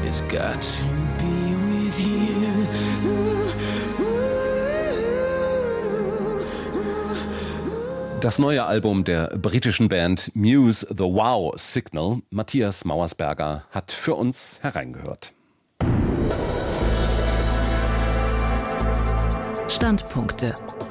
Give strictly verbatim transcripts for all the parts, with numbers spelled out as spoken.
It's got to be with you. Das neue Album der britischen Band Muse, The Wow Signal, Matthias Mauersberger hat für uns hereingehört. Standpunkte.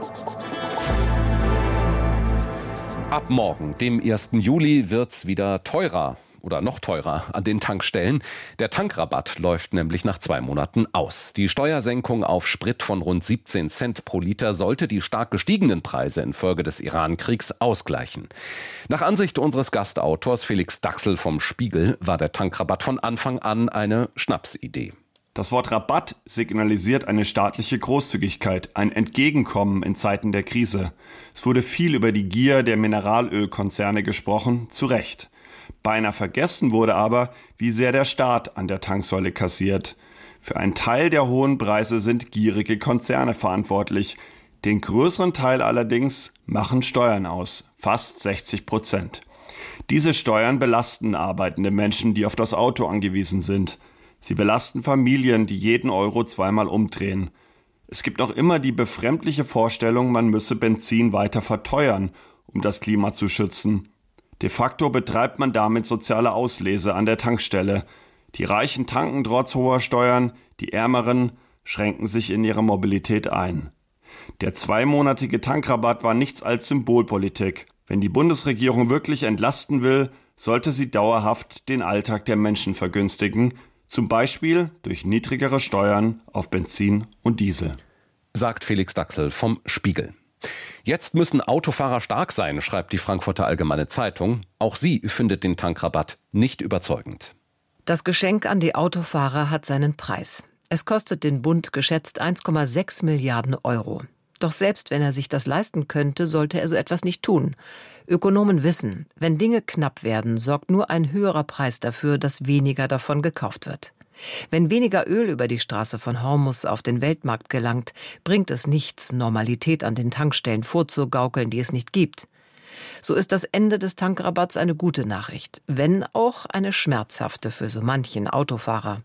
Ab morgen, dem ersten Juli, wird's wieder teurer. Oder noch teurer an den Tankstellen. Der Tankrabatt läuft nämlich nach zwei Monaten aus. Die Steuersenkung auf Sprit von rund siebzehn Cent pro Liter sollte die stark gestiegenen Preise infolge des Iran-Kriegs ausgleichen. Nach Ansicht unseres Gastautors Felix Daxel vom Spiegel war der Tankrabatt von Anfang an eine Schnapsidee. Das Wort Rabatt signalisiert eine staatliche Großzügigkeit, ein Entgegenkommen in Zeiten der Krise. Es wurde viel über die Gier der Mineralölkonzerne gesprochen, zu Recht. Beinahe vergessen wurde aber, wie sehr der Staat an der Tanksäule kassiert. Für einen Teil der hohen Preise sind gierige Konzerne verantwortlich. Den größeren Teil allerdings machen Steuern aus, fast sechzig Prozent. Diese Steuern belasten arbeitende Menschen, die auf das Auto angewiesen sind. Sie belasten Familien, die jeden Euro zweimal umdrehen. Es gibt auch immer die befremdliche Vorstellung, man müsse Benzin weiter verteuern, um das Klima zu schützen. De facto betreibt man damit soziale Auslese an der Tankstelle. Die Reichen tanken trotz hoher Steuern, die Ärmeren schränken sich in ihrer Mobilität ein. Der zweimonatige Tankrabatt war nichts als Symbolpolitik. Wenn die Bundesregierung wirklich entlasten will, sollte sie dauerhaft den Alltag der Menschen vergünstigen, zum Beispiel durch niedrigere Steuern auf Benzin und Diesel. Sagt Felix Daxel vom Spiegel. Jetzt müssen Autofahrer stark sein, schreibt die Frankfurter Allgemeine Zeitung. Auch sie findet den Tankrabatt nicht überzeugend. Das Geschenk an die Autofahrer hat seinen Preis. Es kostet den Bund geschätzt eins Komma sechs Milliarden Euro. Doch selbst wenn er sich das leisten könnte, sollte er so etwas nicht tun. Ökonomen wissen, wenn Dinge knapp werden, sorgt nur ein höherer Preis dafür, dass weniger davon gekauft wird. Wenn weniger Öl über die Straße von Hormuz auf den Weltmarkt gelangt, bringt es nichts, Normalität an den Tankstellen vorzugaukeln, die es nicht gibt. So ist das Ende des Tankrabatts eine gute Nachricht, wenn auch eine schmerzhafte für so manchen Autofahrer.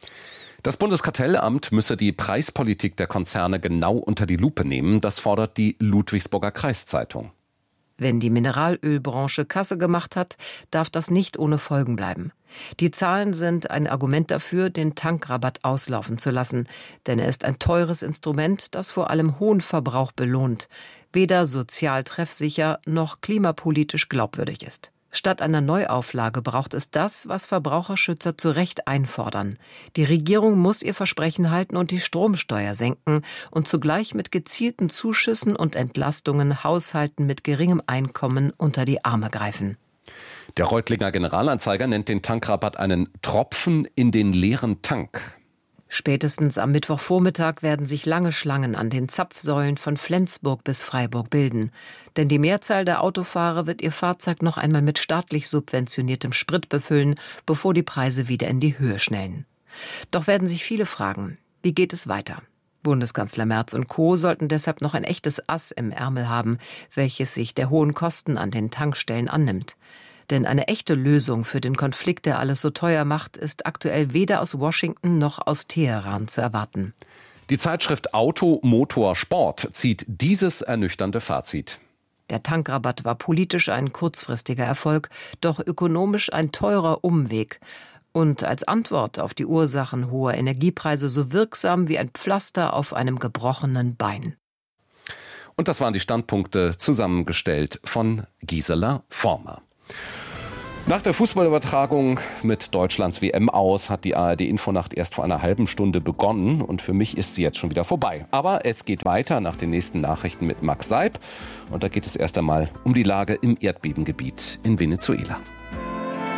Das Bundeskartellamt müsse die Preispolitik der Konzerne genau unter die Lupe nehmen, das fordert die Ludwigsburger Kreiszeitung. Wenn die Mineralölbranche Kasse gemacht hat, darf das nicht ohne Folgen bleiben. Die Zahlen sind ein Argument dafür, den Tankrabatt auslaufen zu lassen. Denn er ist ein teures Instrument, das vor allem hohen Verbrauch belohnt, weder sozial treffsicher noch klimapolitisch glaubwürdig ist. Statt einer Neuauflage braucht es das, was Verbraucherschützer zu Recht einfordern. Die Regierung muss ihr Versprechen halten und die Stromsteuer senken und zugleich mit gezielten Zuschüssen und Entlastungen Haushalten mit geringem Einkommen unter die Arme greifen. Der Reutlinger Generalanzeiger nennt den Tankrabatt einen Tropfen in den leeren Tank. Spätestens am Mittwochvormittag werden sich lange Schlangen an den Zapfsäulen von Flensburg bis Freiburg bilden. Denn die Mehrzahl der Autofahrer wird ihr Fahrzeug noch einmal mit staatlich subventioniertem Sprit befüllen, bevor die Preise wieder in die Höhe schnellen. Doch werden sich viele fragen, wie geht es weiter? Bundeskanzler Merz und Co. sollten deshalb noch ein echtes Ass im Ärmel haben, welches sich der hohen Kosten an den Tankstellen annimmt. Denn eine echte Lösung für den Konflikt, der alles so teuer macht, ist aktuell weder aus Washington noch aus Teheran zu erwarten. Die Zeitschrift Auto, Motor, Sport zieht dieses ernüchternde Fazit. Der Tankrabatt war politisch ein kurzfristiger Erfolg, doch ökonomisch ein teurer Umweg. Und als Antwort auf die Ursachen hoher Energiepreise so wirksam wie ein Pflaster auf einem gebrochenen Bein. Und das waren die Standpunkte, zusammengestellt von Gisela Former. Nach der Fußballübertragung mit Deutschlands W M aus hat die A R D-Infonacht erst vor einer halben Stunde begonnen und für mich ist sie jetzt schon wieder vorbei. Aber es geht weiter nach den nächsten Nachrichten mit Max Seib und da geht es erst einmal um die Lage im Erdbebengebiet in Venezuela.